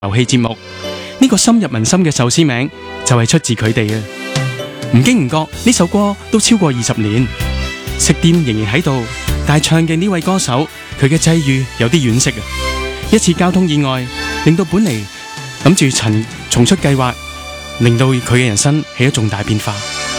遊戲節目，呢個深入民心嘅壽司名就係出自佢哋啊！唔經唔覺呢首歌都超過20年，食店仍然喺度，但係唱嘅呢位歌手佢嘅際遇有啲惋惜啊！一次交通意外令到本嚟諗住重出計劃，令到佢嘅人生起咗重大變化。